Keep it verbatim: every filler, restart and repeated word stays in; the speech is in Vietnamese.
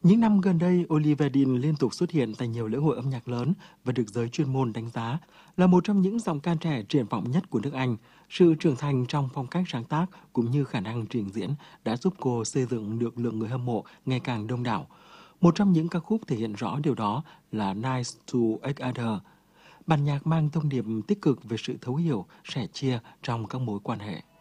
Những năm gần đây, Olivia Dean liên tục xuất hiện tại nhiều lễ hội âm nhạc lớn và được giới chuyên môn đánh giá là một trong những giọng ca trẻ triển vọng nhất của nước Anh. Sự trưởng thành trong phong cách sáng tác cũng như khả năng trình diễn đã giúp cô xây dựng được lượng người hâm mộ ngày càng đông đảo. Một trong những ca khúc thể hiện rõ điều đó là Nice to Each Other. Bản nhạc mang thông điệp tích cực về sự thấu hiểu, sẻ chia trong các mối quan hệ.